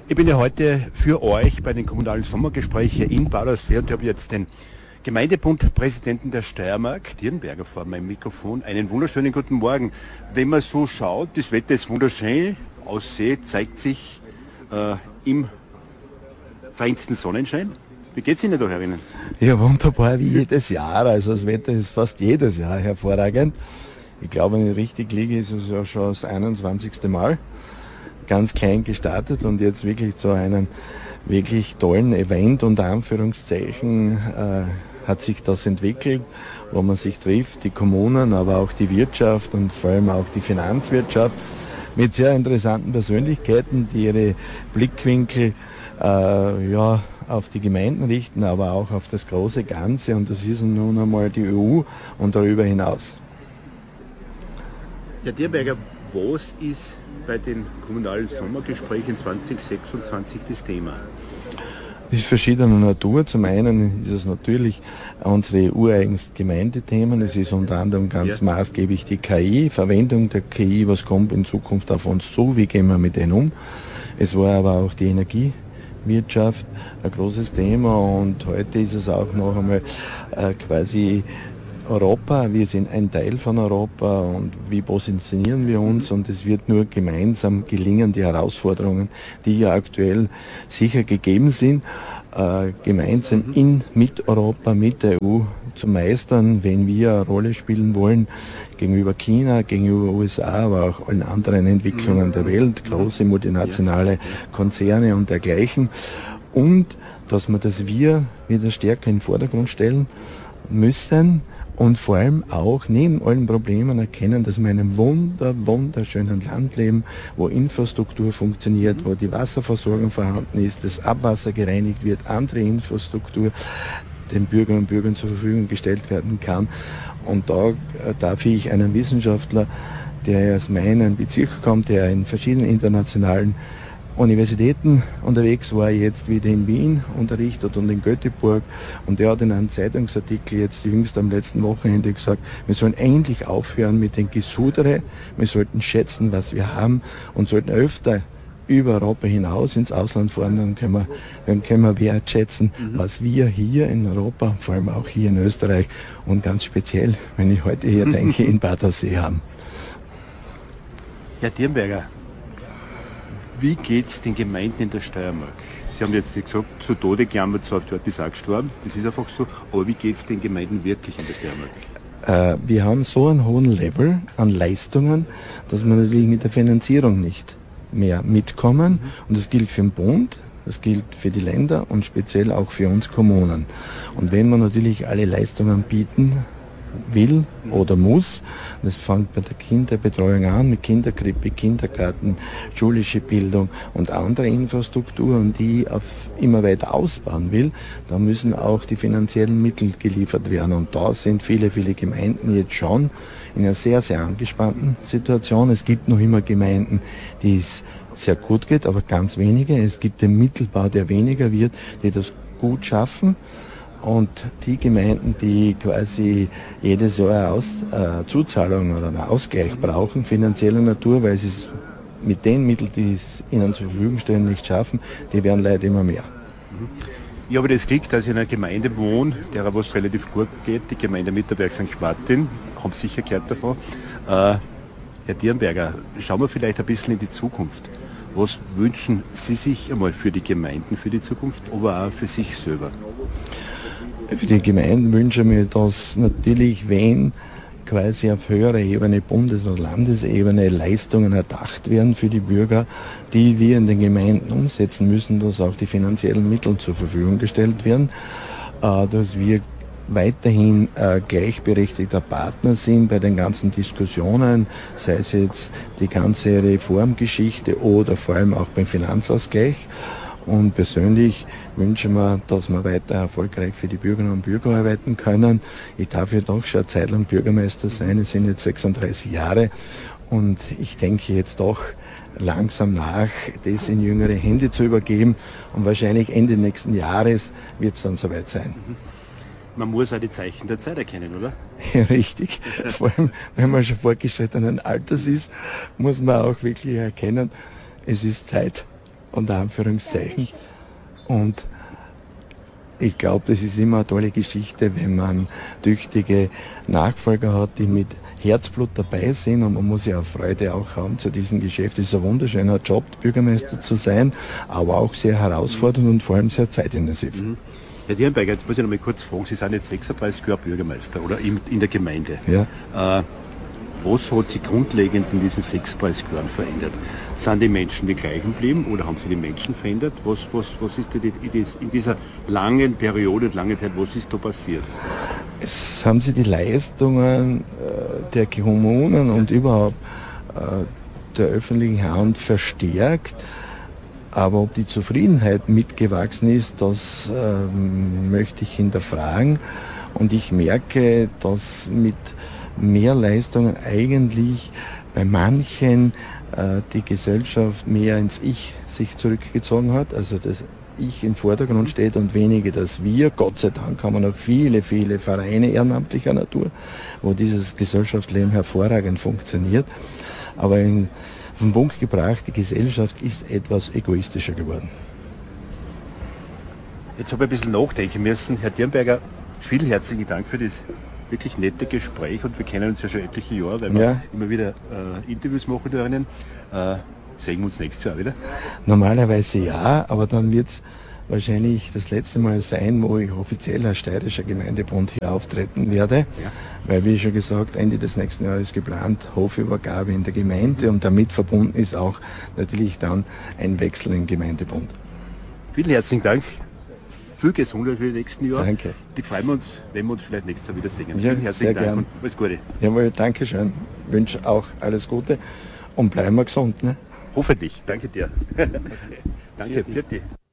Ich bin ja heute für euch bei den kommunalen Sommergesprächen in Badersee und ich habe jetzt den Gemeindebundpräsidenten der Steiermark, Dirnberger, vor meinem Mikrofon. Einen wunderschönen guten Morgen. Wenn man so schaut, das Wetter ist wunderschön, Aussee zeigt sich im feinsten Sonnenschein. Wie geht's Ihnen da herinnen? Ja, wunderbar, wie jedes Jahr. Also das Wetter ist fast jedes Jahr hervorragend. Ich glaube, wenn ich richtig liege, ist es ja schon das 21. Mal. Ganz klein gestartet und jetzt wirklich zu einem wirklich tollen Event, unter Anführungszeichen, hat sich das entwickelt, wo man sich trifft, die Kommunen, aber auch die Wirtschaft und vor allem auch die Finanzwirtschaft mit sehr interessanten Persönlichkeiten, die ihre Blickwinkel auf die Gemeinden richten, aber auch auf das große Ganze, und das ist nun einmal die EU und darüber hinaus. Herr Dirnberger, was ist bei den kommunalen Sommergesprächen 2026 das Thema? Es ist verschiedener Natur. Zum einen ist es natürlich unsere ureigensten Gemeindethemen. Es ist unter anderem ganz maßgeblich die KI, Verwendung der KI, was kommt in Zukunft auf uns zu, wie gehen wir mit denen um. Es war aber auch die Energiewirtschaft ein großes Thema, und heute ist es auch noch einmal quasi Europa. Wir sind ein Teil von Europa, und wie positionieren wir uns, und es wird nur gemeinsam gelingen, die Herausforderungen, die ja aktuell sicher gegeben sind, gemeinsam mit Europa, mit der EU zu meistern, wenn wir eine Rolle spielen wollen gegenüber China, gegenüber USA, aber auch allen anderen Entwicklungen der Welt, große multinationale Konzerne und dergleichen, und dass wir das Wir wieder stärker in den Vordergrund stellen müssen. Und vor allem auch neben allen Problemen erkennen, dass wir in einem wunderschönen Land leben, wo Infrastruktur funktioniert, wo die Wasserversorgung vorhanden ist, das Abwasser gereinigt wird, andere Infrastruktur den Bürgerinnen und Bürgern zur Verfügung gestellt werden kann. Und da darf ich einen Wissenschaftler, der aus meinem Bezirk kommt, der in verschiedenen internationalen Universitäten unterwegs war, jetzt wieder in Wien unterrichtet und in Göteborg, und der hat in einem Zeitungsartikel jetzt jüngst am letzten Wochenende gesagt, wir sollen endlich aufhören mit den Gesudere, wir sollten schätzen, was wir haben, und sollten öfter über Europa hinaus ins Ausland fahren, dann können wir wertschätzen, was wir hier in Europa, vor allem auch hier in Österreich und ganz speziell, wenn ich heute hier denke, in Badersee haben. Herr Dirnberger, wie geht es den Gemeinden in der Steiermark? Sie haben jetzt nicht gesagt, zu Tode gejammert, so dort ist auch gestorben, das ist einfach so, aber wie geht es den Gemeinden wirklich in der Steiermark? Wir haben so einen hohen Level an Leistungen, dass wir natürlich mit der Finanzierung nicht mehr mitkommen, und das gilt für den Bund, das gilt für die Länder und speziell auch für uns Kommunen. Und wenn man natürlich alle Leistungen bieten will oder muss, das fängt bei der Kinderbetreuung an, mit Kinderkrippe, Kindergarten, schulische Bildung und andere Infrastrukturen, die immer weiter ausbauen will, da müssen auch die finanziellen Mittel geliefert werden. Und da sind viele Gemeinden jetzt schon in einer sehr, sehr angespannten Situation. Es gibt noch immer Gemeinden, die es sehr gut geht, aber ganz wenige. Es gibt den Mittelbau, der weniger wird, die das gut schaffen. Und die Gemeinden, die quasi jedes Jahr Zuzahlung oder einen Ausgleich brauchen, finanzieller Natur, weil sie es mit den Mitteln, die es ihnen zur Verfügung stellen, nicht schaffen, die werden leider immer mehr. Ich habe das Glück, dass ich in einer Gemeinde wohne, der was relativ gut geht, die Gemeinde Mitterberg St. Martin, haben sicher gehört davon. Herr Dirnberger, schauen wir vielleicht ein bisschen in die Zukunft. Was wünschen Sie sich einmal für die Gemeinden für die Zukunft, aber auch für sich selber? Für die Gemeinden wünsche ich mir, dass natürlich, wenn quasi auf höherer Ebene, Bundes- oder Landesebene, Leistungen erdacht werden für die Bürger, die wir in den Gemeinden umsetzen müssen, dass auch die finanziellen Mittel zur Verfügung gestellt werden, dass wir weiterhin gleichberechtigter Partner sind bei den ganzen Diskussionen, sei es jetzt die ganze Reformgeschichte oder vor allem auch beim Finanzausgleich. Und persönlich wünsche ich mir, dass wir weiter erfolgreich für die Bürgerinnen und Bürger arbeiten können. Ich darf ja doch schon eine Zeit lang Bürgermeister sein, es sind jetzt 36 Jahre, und ich denke jetzt doch langsam nach, das in jüngere Hände zu übergeben, und wahrscheinlich Ende nächsten Jahres wird es dann soweit sein. Man muss auch die Zeichen der Zeit erkennen, oder? Ja, richtig. Vor allem, wenn man schon fortgeschrittenen Alters ist, muss man auch wirklich erkennen, es ist Zeit. unter Anführungszeichen. Und ich glaube, das ist immer eine tolle Geschichte, wenn man tüchtige Nachfolger hat, die mit Herzblut dabei sind, und man muss ja auch Freude auch haben zu diesem Geschäft. Es ist ein wunderschöner Job, Bürgermeister zu sein, aber auch sehr herausfordernd und vor allem sehr zeitintensiv. Herr Dierenberger, jetzt muss ich noch mal kurz fragen, Sie sind jetzt 36 Jahre Bürgermeister oder in der Gemeinde. Ja. Was hat sich grundlegend in diesen 36 Jahren verändert? Sind die Menschen die gleichen geblieben oder haben sich die Menschen verändert? Was ist in dieser langen Periode und lange Zeit, was ist da passiert? Es haben sich die Leistungen der Kommunen und überhaupt der öffentlichen Hand verstärkt. Aber ob die Zufriedenheit mitgewachsen ist, das möchte ich hinterfragen. Und ich merke, dass mit mehr Leistungen eigentlich bei manchen die Gesellschaft mehr ins Ich sich zurückgezogen hat, also das Ich im Vordergrund steht und weniger das Wir. Gott sei Dank haben wir noch viele, viele Vereine ehrenamtlicher Natur, wo dieses Gesellschaftsleben hervorragend funktioniert. Aber auf den Punkt gebracht, die Gesellschaft ist etwas egoistischer geworden. Jetzt habe ich ein bisschen nachdenken müssen. Herr Dierenberger, vielen herzlichen Dank für das wirklich nette Gespräch, und wir kennen uns ja schon etliche Jahre, weil wir immer wieder Interviews machen dürfen. Sehen wir uns nächstes Jahr wieder? Normalerweise ja, aber dann wird es wahrscheinlich das letzte Mal sein, wo ich offiziell als steirischer Gemeindebund hier auftreten werde, weil, wie schon gesagt, Ende des nächsten Jahres geplant Hofübergabe in der Gemeinde, und damit verbunden ist auch natürlich dann ein Wechsel im Gemeindebund. Vielen herzlichen Dank. Viel Gesundheit für die nächsten Jahre. Danke. Die freuen wir uns, wenn wir uns vielleicht nächstes Jahr wieder sehen. Ja, vielen herzlichen Dank und alles Gute. Jawohl, danke schön. Wünsche auch alles Gute und bleiben wir gesund. Ne? Hoffentlich. Danke dir. Danke dir.